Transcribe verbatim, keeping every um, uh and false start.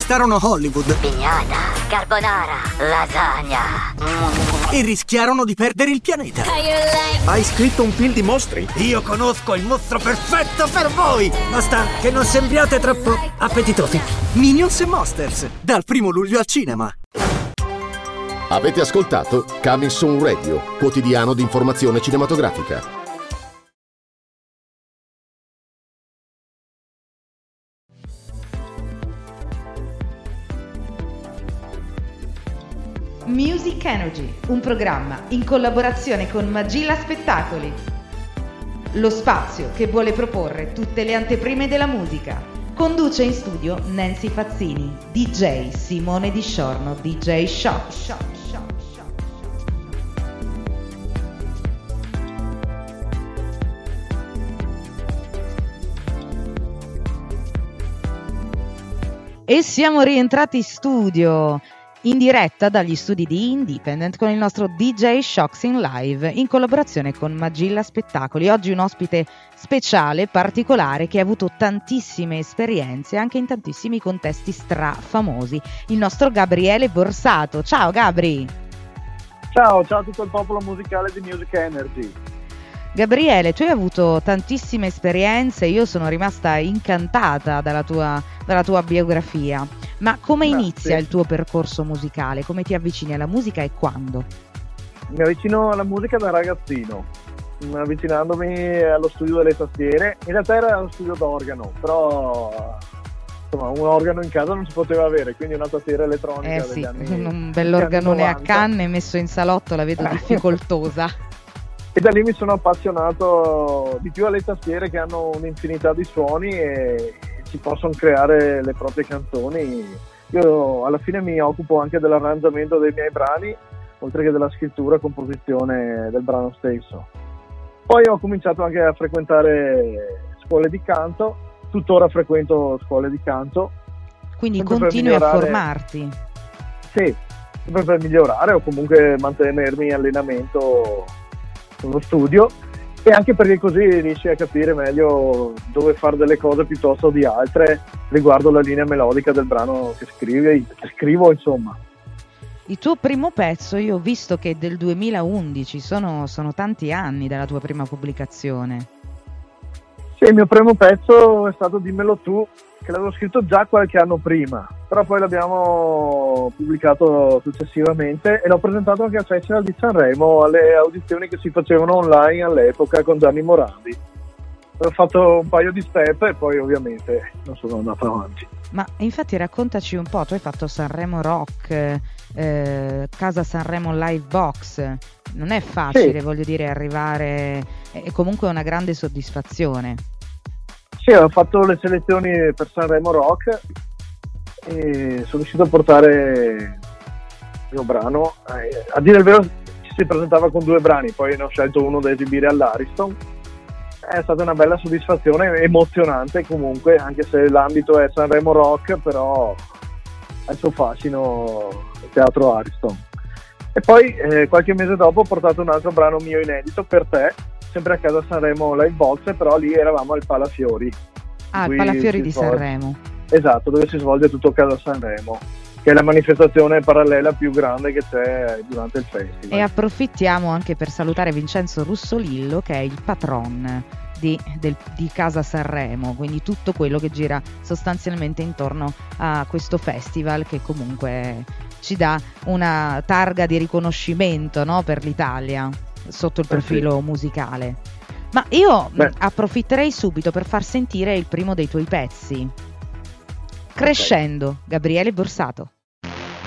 conquistarono Hollywood. Pignata, carbonara, lasagna. E rischiarono di perdere il pianeta. Hai scritto un film di mostri? Io conosco il mostro perfetto per voi. Basta che non sembriate troppo appetitosi. Minions e Monsters, dal primo luglio al cinema. Avete ascoltato Coming Soon Radio, quotidiano di informazione cinematografica. Music Energy, un programma in collaborazione con Magilla Spettacoli. Lo spazio che vuole proporre tutte le anteprime della musica. Conduce in studio Nancy Fazzini, D J Simone Di Sciorno, D J Shock. Shock, shock, shock. E siamo rientrati in studio. In diretta dagli studi di Independent con il nostro D J Shocks in live in collaborazione con Magilla Spettacoli. Oggi un ospite speciale, particolare, che ha avuto tantissime esperienze anche in tantissimi contesti strafamosi, il nostro Gabriele Borsato. Ciao Gabri! Ciao, ciao a tutto il popolo musicale di Music Energy. Gabriele, tu hai avuto tantissime esperienze, io sono rimasta incantata dalla tua, dalla tua biografia. Ma come Grazie. Inizia il tuo percorso musicale? Come ti avvicini alla musica e quando? Mi avvicino alla musica da ragazzino, avvicinandomi allo studio delle tastiere. In realtà era uno studio d'organo, però insomma un organo in casa non si poteva avere, quindi una tastiera elettronica Eh degli sì, anni, un bell'organone a novanta. canne messo in salotto la vedo difficoltosa. E da lì mi sono appassionato di più alle tastiere, che hanno un'infinità di suoni e si possono creare le proprie canzoni. Io alla fine mi occupo anche dell'arrangiamento dei miei brani, oltre che della scrittura e composizione del brano stesso. Poi ho cominciato anche a frequentare scuole di canto, tuttora frequento scuole di canto. Quindi sempre per continui a migliorare- formarti. Sì, sempre per migliorare o comunque mantenermi in allenamento sullo studio, e anche perché così riesci a capire meglio dove fare delle cose piuttosto di altre riguardo la linea melodica del brano che scrivi, che scrivo insomma. Il tuo primo pezzo, io ho visto che è del duemilaundici, sono, sono tanti anni dalla tua prima pubblicazione. Sì, il mio primo pezzo è stato Dimmelo tu, che l'avevo scritto già qualche anno prima, però poi l'abbiamo pubblicato successivamente e l'ho presentato anche al Festival di Sanremo, alle audizioni che si facevano online all'epoca con Gianni Morandi. Ho fatto un paio di step e poi ovviamente non sono andato avanti. Ma infatti raccontaci un po', tu hai fatto Sanremo Rock, eh, Casa Sanremo Live Box, non è facile, Sì. voglio dire, arrivare, è comunque una grande soddisfazione. Sì, ho fatto le selezioni per Sanremo Rock e sono riuscito a portare il mio brano. Eh, a dire il vero ci si presentava con due brani, poi ne ho scelto uno da esibire all'Ariston. È stata una bella soddisfazione, emozionante comunque, anche se l'ambito è Sanremo Rock, però ha il suo fascino il teatro Ariston. E poi eh, qualche mese dopo ho portato un altro brano mio inedito, Per te, sempre a Casa Sanremo Live Box, però lì eravamo al Palafiori. Ah, il Qui Palafiori si di svolge- Sanremo. Esatto, dove si svolge tutto Casa Sanremo, che è la manifestazione parallela più grande che c'è durante il festival. E approfittiamo anche per salutare Vincenzo Russolillo, che è il patron di, del, di Casa Sanremo, quindi tutto quello che gira sostanzialmente intorno a questo festival, che comunque ci dà una targa di riconoscimento, no, per l'Italia sotto il Eh sì. profilo musicale. Ma io Beh. mh, approfitterei subito per far sentire il primo dei tuoi pezzi. Crescendo, Gabriele Borsato.